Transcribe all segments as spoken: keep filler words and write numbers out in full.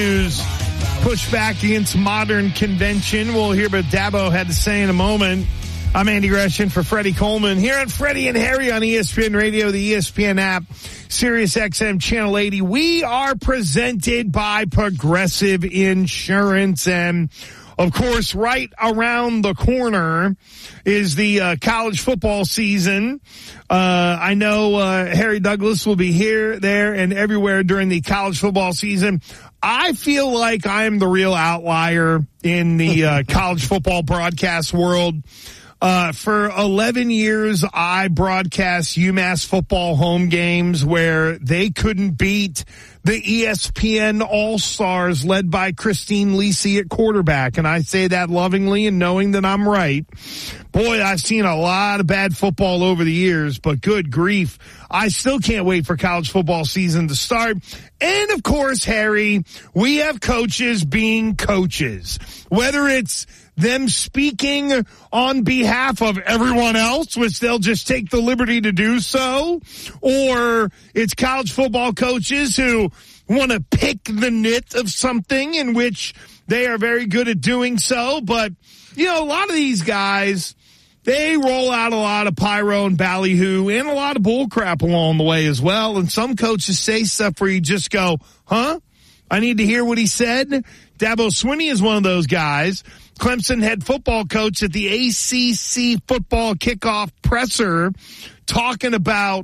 News push back against modern convention. We'll hear what Dabo had to say in a moment. I'm Andy Gresham for Freddie Coleman here on Freddie and Harry on E S P N Radio, the E S P N app, Sirius X M Channel eighty. We are presented by Progressive Insurance, and of course, right around the corner is the uh, college football season. Uh, I know uh, Harry Douglas will be here, there, and everywhere during the college football season. I feel like I'm the real outlier in the uh, college football broadcast world. Uh, for eleven years, I broadcast UMass football home games where they couldn't beat the E S P N All-Stars led by Christine Lisi at quarterback. And I say that lovingly and knowing that I'm right. Boy, I've seen a lot of bad football over the years, but good grief. I still can't wait for college football season to start. And of course, Harry, we have coaches being coaches. Whether it's them speaking on behalf of everyone else, which they'll just take the liberty to do so, or it's college football coaches who want to pick the nit of something, in which they are very good at doing so. But, you know, a lot of these guys, they roll out a lot of pyro and ballyhoo and a lot of bullcrap along the way as well. And some coaches say stuff where you just go, huh? I need to hear what he said. Dabo Swinney is one of those guys. Clemson head football coach at the A C C football kickoff presser, talking about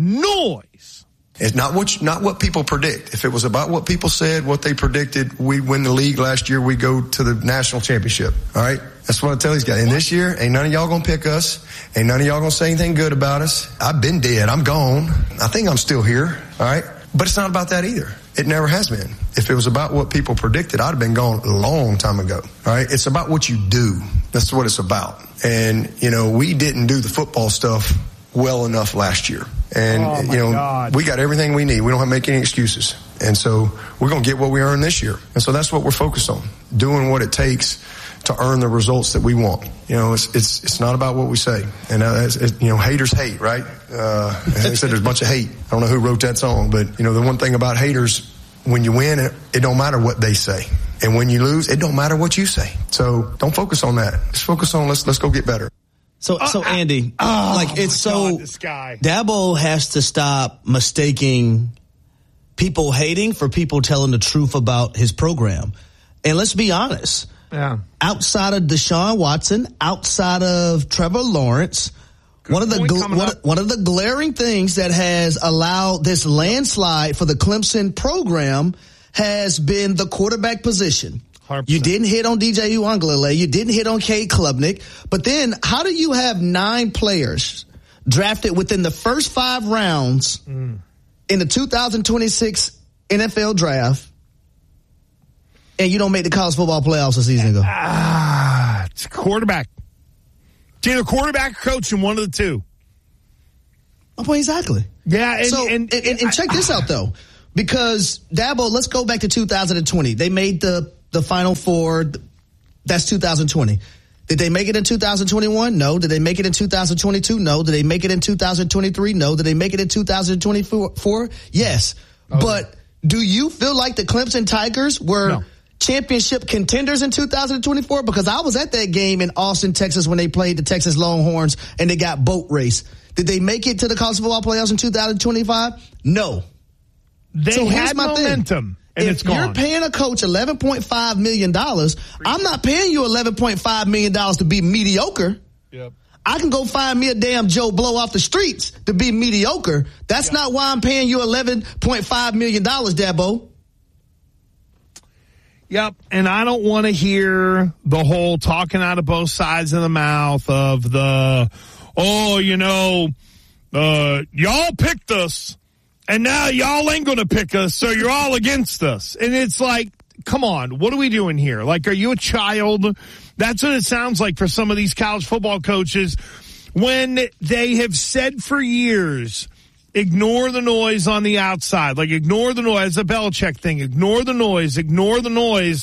noise. It's not what not what people predict. If it was about what people said, what they predicted, we'd win the league last year. We'd go to the national championship. All right? That's what I tell these guys. And this year, ain't none of y'all going to pick us. Ain't none of y'all going to say anything good about us. I've been dead. I'm gone. I think I'm still here. All right? But it's not about that either. It never has been. If it was about what people predicted, I'd have been gone a long time ago. All right? It's about what you do. That's what it's about. And, you know, we didn't do the football stuff well enough last year. And, oh you know, God. we got everything we need. We don't have to make any excuses. And so we're going to get what we earn this year. And so that's what we're focused on, doing what it takes to earn the results that we want. You know, it's it's it's not about what we say. And, uh, it's, it, you know, haters hate, right? Uh, as I said, there's a bunch of hate. I don't know who wrote that song, but, you know, the one thing about haters, when you win, it, it don't matter what they say. And when you lose, it don't matter what you say. So don't focus on that. Just focus on let's let's go get better. So, so Andy, oh, like it's so God, this guy. Dabo has to stop mistaking people hating for people telling the truth about his program. And let's be honest. Yeah. Outside of Deshaun Watson, outside of Trevor Lawrence, Good one of the gl- one, one of the glaring things that has allowed this landslide for the Clemson program has been the quarterback position. one hundred percent. You didn't hit on D J Uiagalelei. You didn't hit on Cade Klubnik. But then how do you have nine players drafted within the first five rounds mm. in the two thousand twenty-six N F L draft, and you don't make the college football playoffs a season ago? Ah, it's a quarterback. It's either quarterback or coach, and one of the two. Oh, exactly. Yeah, and, so, and, and, and, and check this out, though. Because, Dabo, let's go back to two thousand twenty. They made the, the Final Four. That's two thousand twenty. Did they make it in two thousand twenty-one? No. Did they make it in two thousand twenty-two? No. Did they make it in two thousand twenty-three? No. Did they make it in two thousand twenty-four? Yes. Okay. But do you feel like the Clemson Tigers were no. championship contenders in two thousand twenty-four? Because I was at that game in Austin, Texas when they played the Texas Longhorns and they got boat race. Did they make it to the college football playoffs in two thousand twenty-five? No. They so had my momentum, thing. and if it's gone. You're paying a coach eleven point five million dollars, I'm not paying you eleven point five million dollars to be mediocre. Yep. I can go find me a damn Joe Blow off the streets to be mediocre. That's yep. not why I'm paying you eleven point five million dollars, Dabo. Yep, and I don't want to hear the whole talking out of both sides of the mouth of the, oh, you know, uh, y'all picked us. And now y'all ain't going to pick us, so you're all against us. And it's like, come on, what are we doing here? Like, are you a child? That's what it sounds like for some of these college football coaches when they have said for years, ignore the noise on the outside. Like, ignore the noise. It's a Belichick thing. Ignore the noise. Ignore the noise.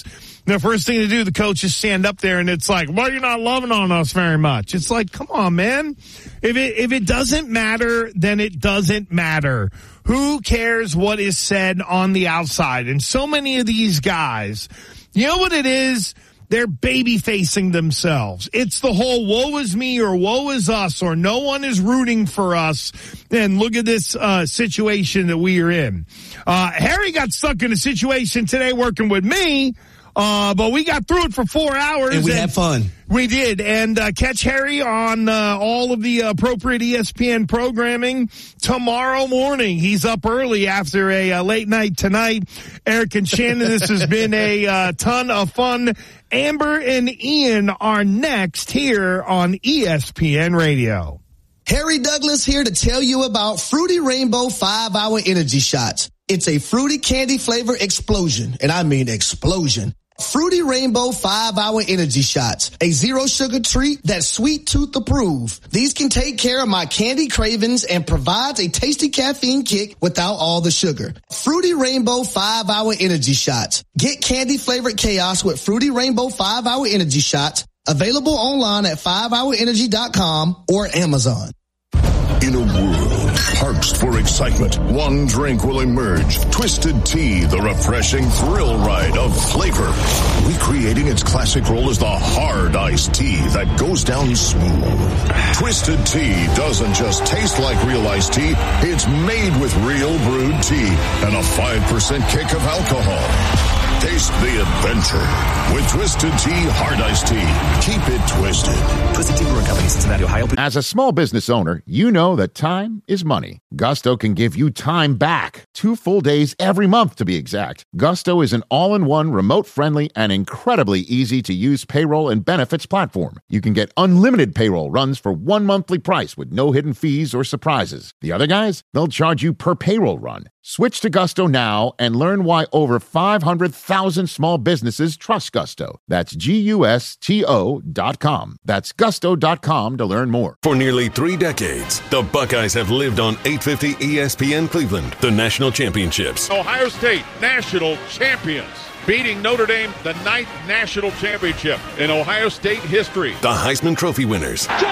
The first thing to do, the coach is stand up there and it's like, well, you're not loving on us very much. It's like, come on, man. If it, if it doesn't matter, then it doesn't matter. Who cares what is said on the outside? And so many of these guys, you know what it is? They're baby facing themselves. It's the whole woe is me or woe is us or no one is rooting for us. And look at this uh situation that we are in. Uh Harry got stuck in a situation today working with me. Uh, but we got through it for four hours. And we and had fun. We did. And uh, catch Harry on uh, all of the appropriate E S P N programming tomorrow morning. He's up early after a uh, late night tonight. Eric and Shannon, this has been a uh, ton of fun. Amber and Ian are next here on E S P N Radio. Harry Douglas here to tell you about Fruity Rainbow five hour Energy Shots. It's a fruity candy flavor explosion, and I mean explosion. Fruity Rainbow five hour Energy Shots, a zero sugar treat that's sweet tooth approved. These can take care of my candy cravings and provides a tasty caffeine kick without all the sugar. Fruity Rainbow five hour Energy Shots. Get candy flavored chaos with Fruity Rainbow five hour Energy Shots. Available online at five hour energy dot com or Amazon. In a world parched for excitement, one drink will emerge. Twisted Tea, the refreshing thrill ride of flavor. Recreating its classic role as the hard iced tea that goes down smooth. Twisted Tea doesn't just taste like real iced tea, it's made with real brewed tea and a five percent kick of alcohol. Taste the adventure with Twisted Tea Hard Iced Tea. Keep it twisted. Twisted Tea Brewing Company, Cincinnati, Ohio. As a small business owner, you know that time is money. Gusto can give you time back. Two full days every month, to be exact. Gusto is an all-in-one, remote-friendly, and incredibly easy-to-use payroll and benefits platform. You can get unlimited payroll runs for one monthly price with no hidden fees or surprises. The other guys, they'll charge you per payroll run. Switch to Gusto now and learn why over five hundred thousand small businesses trust Gusto. That's G U S T O dot com. That's gusto dot com to learn more. For nearly three decades, the Buckeyes have lived on eight fifty E S P N Cleveland, the national championships. Ohio State, national champions, beating Notre Dame, the ninth national championship in Ohio State history. The Heisman Trophy winners. George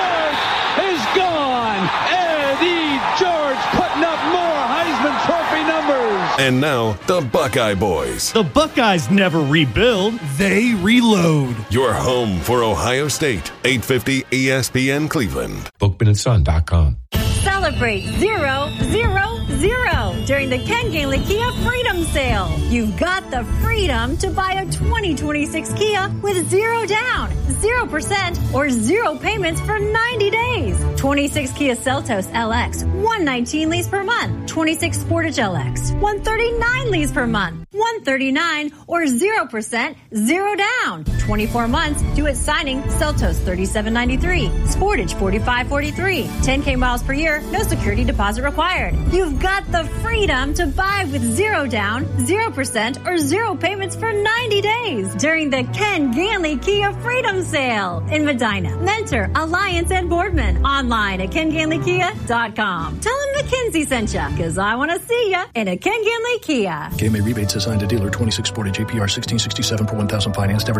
is gone. Eddie George putting up more Heisman Trophy numbers. And now, the Buckeye Boys. The Buckeyes never rebuild. They reload. Your home for Ohio State, eight fifty E S P N Cleveland. bookman and son dot com. Celebrate zero, zero, zero during the Ken Gainley Kia Freedom Sale. You've got the freedom to buy a twenty twenty-six Kia with zero down, zero percent, or zero payments for ninety days. twenty-six Kia Seltos L X, one nineteen lease per month. twenty-six Sportage L X, one thirty-nine lease per month. one thirty-nine or zero percent, zero down. twenty-four months due at signing. Seltos thirty-seven ninety-three, Sportage forty-five forty-three, ten K miles per year, no security deposit required. You've got the freedom to buy with zero down, zero percent, or zero payments for ninety days during the Ken Gainley Kia Freedom Sale in Medina, Mentor, Alliance, and Boardman. Online at ken gainley kia dot com. Tell them McKinsey sent ya, because I want to see ya in a Ken Gainley Kia. K M A rebates assigned to dealer twenty-six Sportage A P R sixteen sixty-seven per one thousand financed.